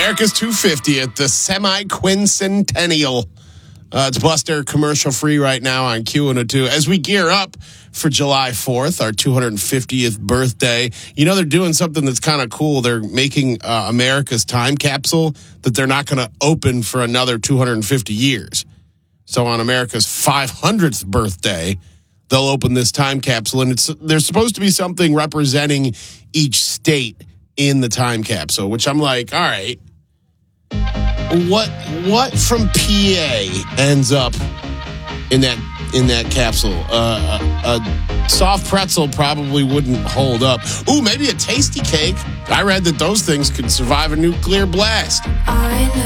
America's 250th, the semi-quincentennial. It's Buster commercial free right now on Q102. As we gear up for July 4th, our 250th birthday, you know, they're doing something that's kind of cool. They're making America's time capsule that they're not going to open for another 250 years. So on America's 500th birthday, they'll open this time capsule, and there's supposed to be something representing each state in the time capsule, which I'm like, all right, what from PA ends up in that capsule? A soft pretzel probably wouldn't hold up. Ooh, maybe a tasty cake. I read that those things could survive a nuclear blast. I know.